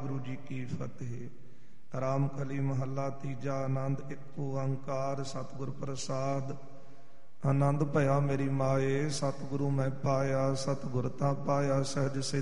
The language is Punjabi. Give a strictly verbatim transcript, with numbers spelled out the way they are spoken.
ਵਾਹਿਗੁਰੂ ਜੀ ਕੀ ਫਤਿਹ। ਰਾਮ ਕਲੀ ਮਹੱਲਾ ਤੀਜਾ। ਆਨੰਦ ਇੱਕ ਓੰਕਾਰ ਸਤਿਗੁਰ ਪ੍ਰਸਾਦ। ਆਨੰਦ ਭਇਆ ਮੇਰੀ ਮਾਏ, ਸਤਿਗੁਰੂ ਮੈਂ ਪਾਇਆ, ਸਤਿਗੁਰ ਤਾਂ ਪਾਇਆ ਸਹਿਜ